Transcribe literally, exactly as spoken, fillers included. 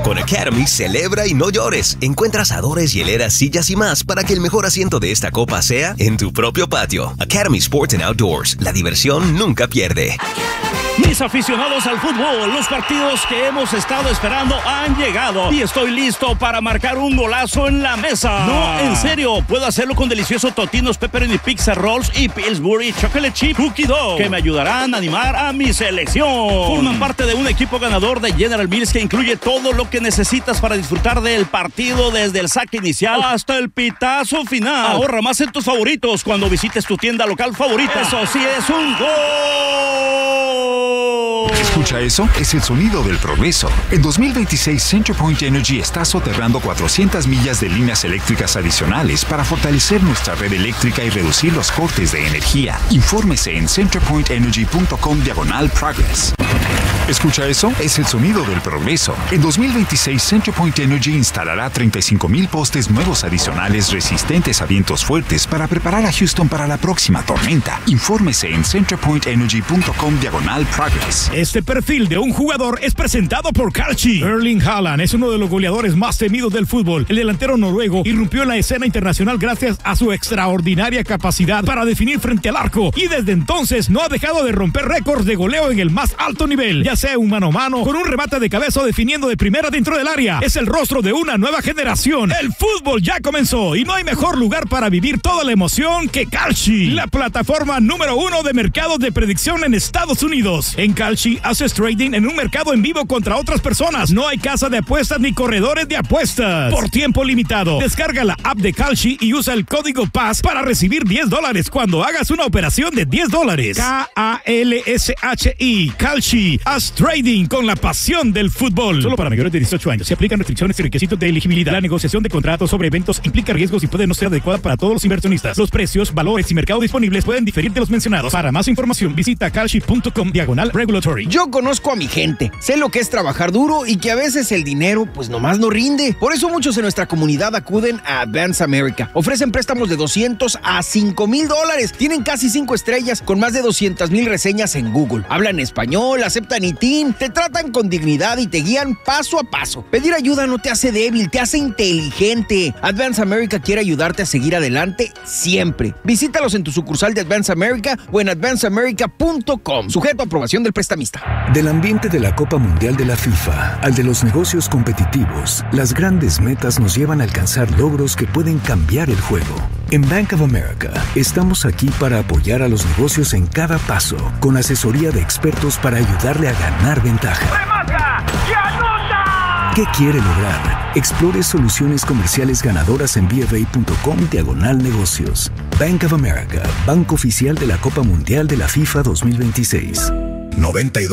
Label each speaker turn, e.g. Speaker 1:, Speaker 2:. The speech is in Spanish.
Speaker 1: Con Academy, celebra y no llores. Encuentra asadores, hieleras, sillas y más para que el mejor asiento de esta copa sea en tu propio patio. Academy Sports and Outdoors. La diversión nunca pierde.
Speaker 2: Mis aficionados al fútbol, los partidos que hemos estado esperando han llegado y estoy listo para marcar un golazo en la mesa. No, en serio, puedo hacerlo con deliciosos totinos, pepperoni pizza rolls y Pillsbury chocolate chip cookie dough que me ayudarán a animar a mi selección. Forman parte de un equipo ganador de General Mills que incluye todo lo que necesitas para disfrutar del partido desde el saque inicial hasta el pitazo final. Ahorra más en tus favoritos cuando visites tu tienda local favorita. Eso sí es un gol.
Speaker 3: ¿Escucha eso? Es el sonido del progreso. En dos mil veintiséis, CenterPoint Energy está soterrando cuatrocientas millas de líneas eléctricas adicionales para fortalecer nuestra red eléctrica y reducir los cortes de energía. Infórmese en centerpointenergy.com diagonal progress. ¿Escucha eso? Es el sonido del progreso. En dos mil veintiséis, CenterPoint Energy instalará treinta y cinco mil postes nuevos adicionales resistentes a vientos fuertes para preparar a Houston para la próxima tormenta. Infórmese en centerpointenergy.com diagonal progress.
Speaker 4: Este perfil de un jugador es presentado por Kalshi. Erling Haaland es uno de los goleadores más temidos del fútbol. El delantero noruego irrumpió en la escena internacional gracias a su extraordinaria capacidad para definir frente al arco y desde entonces no ha dejado de romper récords de goleo en el más alto nivel, ya sea un mano a mano, con un remate de cabeza o definiendo de primera dentro del área. Es el rostro de una nueva generación. El fútbol ya comenzó y no hay mejor lugar para vivir toda la emoción que Kalshi, la plataforma número uno de mercados de predicción en Estados Unidos. En Kalshi haces trading en un mercado en vivo contra otras personas. No hay casa de apuestas ni corredores de apuestas. Por tiempo limitado, descarga la app de Kalshi y usa el código P A S para recibir diez dólares cuando hagas una operación de diez dólares. K A L S H I. Kalshi. Haz trading con la pasión del fútbol. Solo para mayores de dieciocho años. Se aplican restricciones y requisitos de elegibilidad. La negociación de contratos sobre eventos implica riesgos y puede no ser adecuada para todos los inversionistas. Los precios, valores y mercados disponibles pueden diferir de los mencionados. Para más información, visita kalshi.com diagonal regulatory.
Speaker 5: Yo conozco a mi gente. Sé lo que es trabajar duro y que a veces el dinero pues nomás no rinde. Por eso muchos en nuestra comunidad acuden a Advance America. Ofrecen préstamos de doscientos a cinco mil dólares. Tienen casi cinco estrellas con más de doscientas mil reseñas en Google. Hablan español, aceptan I T I N, te tratan con dignidad y te guían paso a paso. Pedir ayuda no te hace débil, te hace inteligente. Advance America quiere ayudarte a seguir adelante siempre. Visítalos en tu sucursal de Advance America o en advance america punto com. Sujeto a aprobación del prestamista.
Speaker 6: Del ambiente de la Copa Mundial de la FIFA al de los negocios competitivos, las grandes metas nos llevan a alcanzar logros que pueden cambiar el juego. En Bank of America estamos aquí para apoyar a los negocios en cada paso, con asesoría de expertos para ayudarle a ganar ventaja.
Speaker 7: ¡Remata y anota!
Speaker 6: ¿Qué quiere lograr? Explore soluciones comerciales ganadoras en B F A punto com diagonal negocios. Bank of America, banco oficial de la Copa Mundial de la FIFA dos mil veintiséis.
Speaker 8: noventa y dos